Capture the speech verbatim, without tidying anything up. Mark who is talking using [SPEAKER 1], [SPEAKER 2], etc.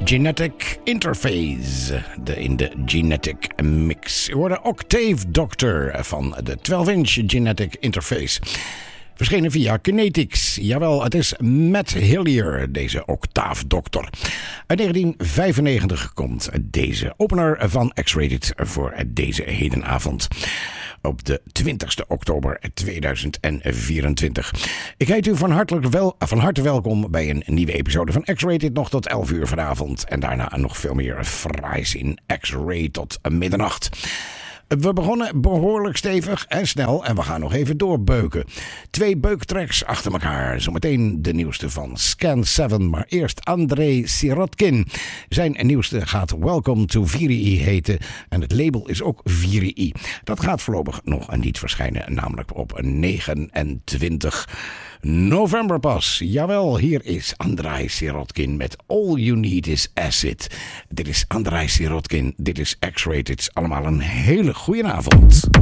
[SPEAKER 1] Genetic Interface, de, in de Genetic Mix. Je hoorde Octave Doctor van de twaalf inch Genetic Interface. Verschenen via Kinetics. Jawel, het is Matt Hillier, deze Octave Doctor. Uit negentien vijfennegentig komt deze opener van X-Rated voor deze hedenavond. Op de twintigste oktober tweeduizend vierentwintig. Ik heet u van, hartelijk wel, van harte welkom bij een nieuwe episode van X-Rated. Nog tot elf uur vanavond. En daarna nog veel meer fraais in X-Ray tot middernacht. We begonnen behoorlijk stevig en snel en we gaan nog even doorbeuken. Twee beuktracks achter elkaar. Zometeen de nieuwste van Scan zeven, maar eerst Andrei Sirotkin. Zijn nieuwste gaat Welcome to Virii heten en het label is ook Virii. Dat gaat voorlopig nog niet verschijnen, namelijk op negenentwintig november pas. Jawel, hier is Andrei Sirotkin met All You Need Is Acid. Dit is Andrei Sirotkin, dit is X-Rated. Allemaal een hele goede avond.